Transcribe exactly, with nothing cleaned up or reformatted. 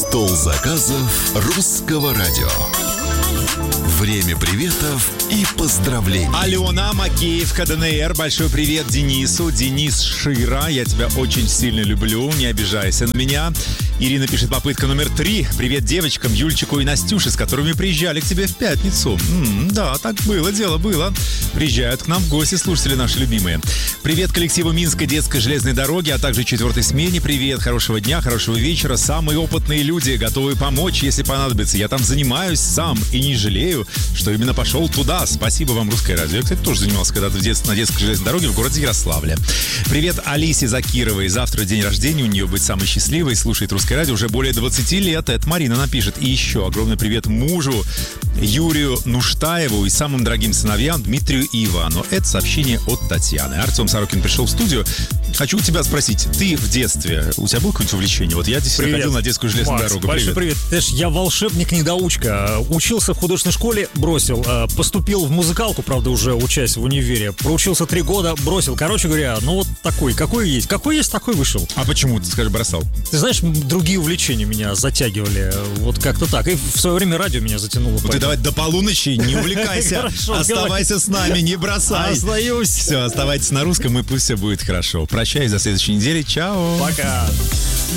Стол заказов русского радио. Время приветов и поздравлений. Алена Макеевка, ДНР. Большой привет Денису. Денис Шира, я тебя очень сильно люблю. Не обижайся на меня. Ирина пишет, попытка номер три. Привет девочкам, Юльчику и Настюше, с которыми приезжали к тебе в пятницу. М-м, да, так было, дело было. Приезжают к нам в гости слушатели наши любимые. Привет коллективу Минской детской железной дороги, а также четвертой смене. Привет, хорошего дня, хорошего вечера. Самые опытные люди, готовы помочь, если понадобится. Я там занимаюсь сам и не жалею, что именно пошел туда. Спасибо вам, Русское радио. Я, кстати, тоже занимался когда-то в детстве на детской железной дороге в городе Ярославле. Привет Алисе Закировой. Завтра день рождения у нее быть самой счастливой. Слушает Русское радио уже более двадцати лет. Это Марина напишет. И еще огромный привет мужу Юрию Нуштаеву и самым дорогим сыновьям Дмитрию и Ивану. Это сообщение от Татьяны. Артем Сорокин пришел в студию. Хочу у тебя спросить, ты в детстве, у тебя было какое-нибудь увлечение? Вот я действительно ходил на детскую железную Макс, дорогу. Большой привет. привет. Знаешь, я волшебник-недоучка. Учился в художественной школе, бросил. Поступил в музыкалку, правда, уже учась в универе. Проучился три года, бросил. Короче говоря, ну вот такой, какой есть. Какой есть, такой вышел. А почему, ты скажи, бросал? Ты знаешь, другие увлечения меня затягивали. Вот как-то так. И в свое время радио меня затянуло. Вот ты давай до полуночи не увлекайся. Хорошо, Оставайся с нами, не бросай. Остаюсь. Все, оставайтесь на русском, и пусть все будет хорошо. Прощаюсь до следующей недели. Чао. Пока.